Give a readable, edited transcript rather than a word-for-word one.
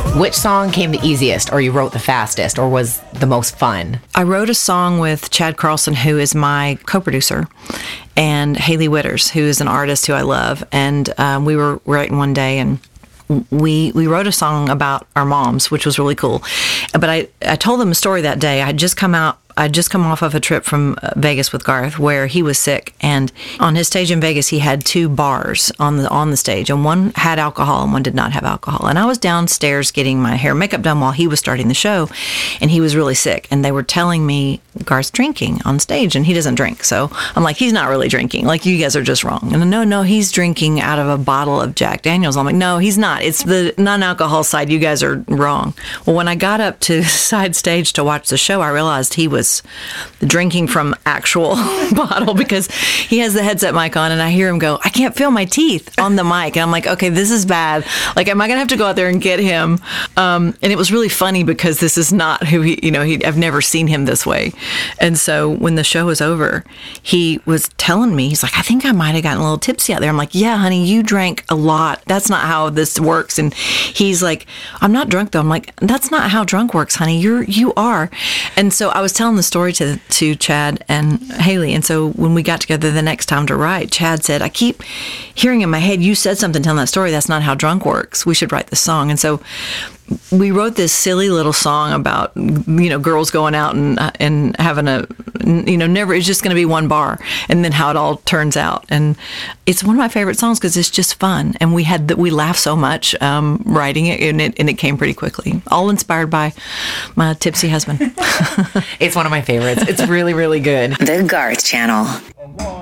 Which song came the easiest, or you wrote the fastest, or was the most fun? I wrote a song with Chad Carlson, who is my co-producer, and Haley Witters, who is an artist who I love. And we were writing one day, and we wrote a song about our moms, which was really cool. But I told them a story that day. I'd just come off of a trip from Vegas with Garth where he was sick, and on his stage in Vegas he had 2 bars on the stage, and one had alcohol and one did not have alcohol. And I was downstairs getting my hair and makeup done while he was starting the show, and he was really sick, and they were telling me Garth's drinking on stage, and he doesn't drink. So I'm like, he's not really drinking. Like, you guys are just wrong. And no, he's drinking out of a bottle of Jack Daniels. I'm like, no, he's not. It's the non-alcohol side. You guys are wrong. Well, when I got up to side stage to watch the show, I realized he was drinking from actual bottle, because he has the headset mic on, and I hear him go, I can't feel my teeth on the mic. And I'm like, okay, this is bad. Like, am I going to have to go out there and get him? And it was really funny because this is not who I've never seen him this way. And so when the show was over, he was telling me, he's like, I think I might have gotten a little tipsy out there. I'm like, yeah, honey, you drank a lot. That's not how this works. And he's like, I'm not drunk though. I'm like, that's not how drunk works, honey. You are. And so I was telling the story to Chad and Haley. And so when we got together the next time to write, Chad said, I keep hearing in my head, you said something telling that story. That's not how drunk works. We should write this song. And so we wrote this silly little song about, girls going out and having never, it's just going to be one bar, and then how it all turns out. And it's one of my favorite songs because it's just fun. And we laughed so much writing it, and it came pretty quickly. All inspired by my tipsy husband. It's one of my favorites. It's really, really good. The Garth Channel.